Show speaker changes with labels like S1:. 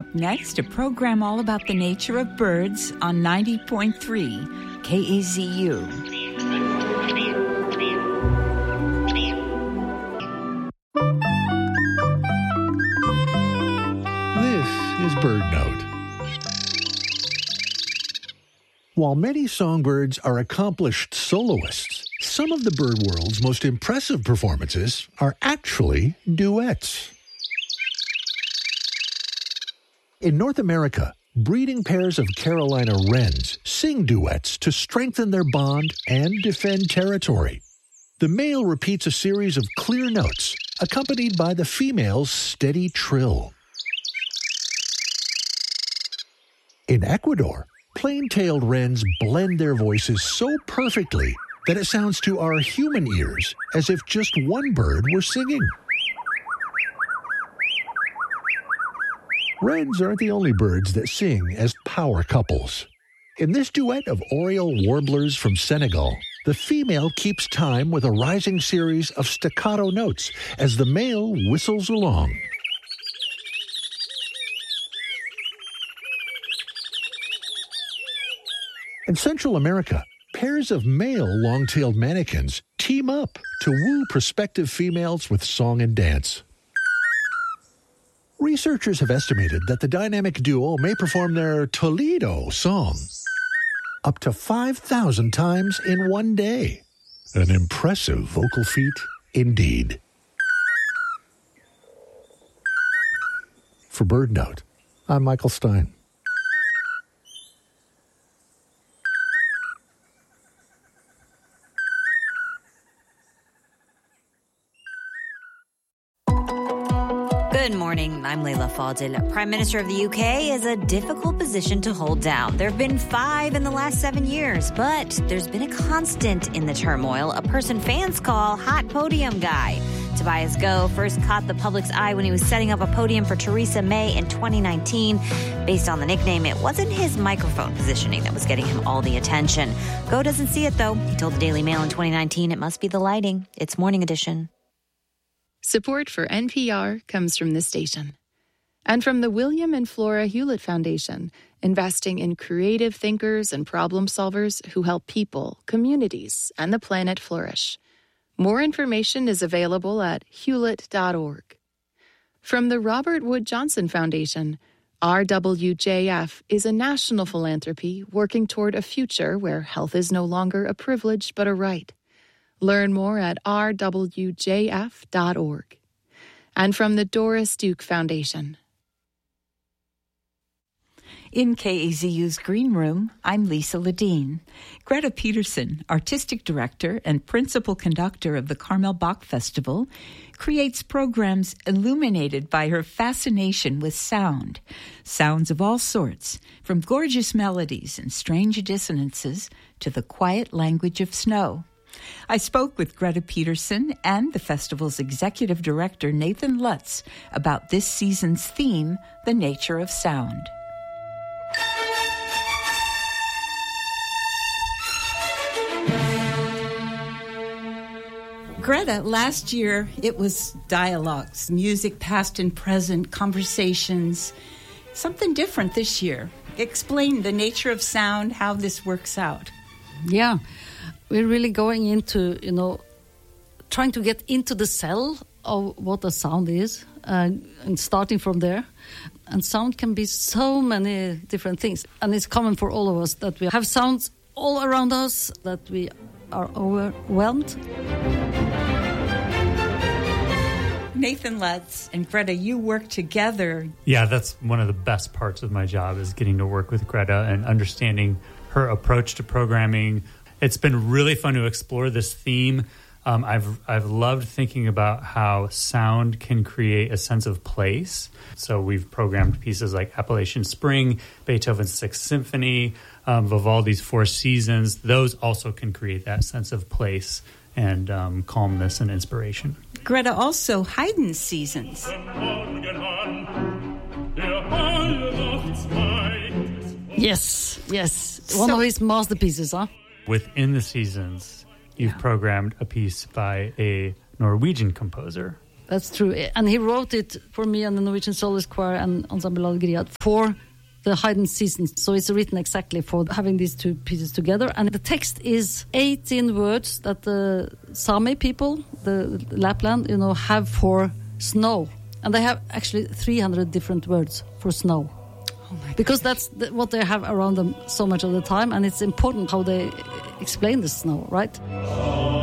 S1: up next, a program all about the nature of birds on 90.3 KAZU.
S2: This is Bird Note. While many songbirds are accomplished soloists, some of the bird world's most impressive performances are actually duets. In North America, breeding pairs of Carolina wrens sing duets to strengthen their bond and defend territory. The male repeats a series of clear notes, accompanied by the female's steady trill. In Ecuador, plain-tailed wrens blend their voices so perfectly that it sounds to our human ears as if just one bird were singing. Wrens aren't the only birds that sing as power couples. In this duet of oriole warblers from Senegal, the female keeps time with a rising series of staccato notes as the male whistles along. In Central America, pairs of male long-tailed manakins team up to woo prospective females with song and dance. Researchers have estimated that the dynamic duo may perform their Toledo song up to 5,000 times in one day. An impressive vocal feat indeed. For Bird Note, I'm Michael Stein.
S3: Good morning. I'm Layla Fadil. Prime Minister of the UK is a difficult position to hold down. There have been 5 in the last 7 years, but there's been a constant in the turmoil, a person fans call Hot Podium Guy. Tobias Goh first caught the public's eye when he was setting up a podium for Theresa May in 2019. Based on the nickname, it wasn't his microphone positioning that was getting him all the attention. Goh doesn't see it, though. He told the Daily Mail in 2019 it must be the lighting. It's Morning Edition.
S4: Support for NPR comes from this station. And from the William and Flora Hewlett Foundation, investing in creative thinkers and problem solvers who help people, communities, and the planet flourish. More information is available at hewlett.org. From the Robert Wood Johnson Foundation, RWJF is a national philanthropy working toward a future where health is no longer a privilege but a right. Learn more at rwjf.org. And from the Doris Duke Foundation.
S1: In KAZU's Green Room, I'm Lisa Ledeen. Greta Peterson, artistic director and principal conductor of the Carmel Bach Festival, creates programs illuminated by her fascination with sound. Sounds of all sorts, from gorgeous melodies and strange dissonances to the quiet language of snow. I spoke with Greta Peterson and the festival's executive director, Nathan Lutz, about this season's theme, the nature of sound. Greta, last year it was dialogues, music past and present, conversations. Something different this year. Explain the nature of sound, how this works out.
S5: Yeah. We're really going into, trying to get into the cell of what a sound is and starting from there. And sound can be so many different things. And it's common for all of us that we have sounds all around us, that we are overwhelmed.
S1: Nathan Lutz and Greta, you work together.
S6: Yeah, that's one of the best parts of my job is getting to work with Greta and understanding her approach to programming. It's been really fun to explore this theme. I've loved thinking about how sound can create a sense of place. So we've programmed pieces like Appalachian Spring, Beethoven's Sixth Symphony, Vivaldi's Four Seasons. Those also can create that sense of place and calmness and inspiration.
S1: Greta, also Haydn's Seasons.
S5: Yes. One of his masterpieces, huh?
S6: Within the Seasons, you've programmed a piece by a Norwegian composer.
S5: That's true. And he wrote it for me and the Norwegian Soloist Choir and Ensemble Alegria for the Haydn season. So it's written exactly for having these two pieces together. And the text is 18 words that the Sami people, the Lapland, have for snow. And they have actually 300 different words for snow. Oh my God. Because that's what they have around them so much of the time. And it's important how they explain the snow, right?